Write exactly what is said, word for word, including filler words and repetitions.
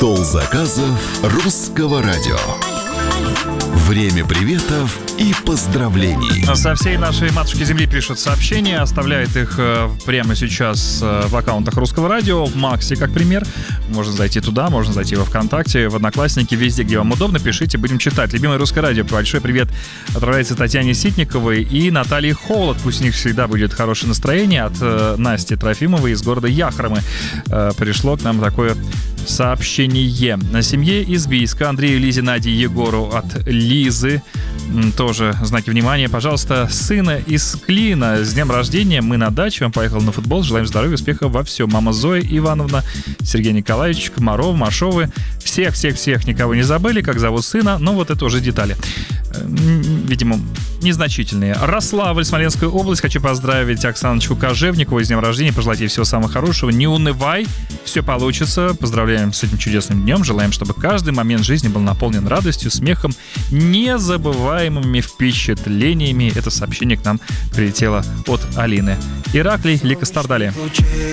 Стол заказов русского радио. Время приветов и поздравлений. Со всей нашей матушки земли пишут сообщения, оставляет их э, прямо сейчас э, в аккаунтах Русского радио, в Максе, как пример. Можно зайти туда, можно зайти во ВКонтакте, в Одноклассники, везде, где вам удобно, пишите, будем читать. Любимое Русское радио, большой привет отправляется Татьяне Ситниковой и Наталье Холод. Пусть у них всегда будет хорошее настроение. От э, Насти Трофимовой из города Яхромы э, пришло к нам такое сообщение. На семье из Бийска Андрею, Лизе, Наде, Егору от Лизы. Тоже знаки внимания. Пожалуйста, сына из Клина. С днем рождения. Мы на даче. Он поехал на футбол. Желаем здоровья, успехов во всем. Мама Зоя Ивановна, Сергей Николаевич, Комаров, Машовы. Всех-всех-всех никого не забыли. Как зовут сына. Но вот это уже детали. Видимо, незначительные. Рославль, Смоленская область. Хочу поздравить Оксаночку Кожевникову с днем рождения. Пожелать ей всего самого хорошего. Не унывай. Все получится. Поздравляем с этим чудесным днем. Желаем, чтобы каждый момент жизни был наполнен радостью, смехом, незабываемыми впечатлениями. Это сообщение к нам прилетело от Алины. Ираклий, Лика Стардали.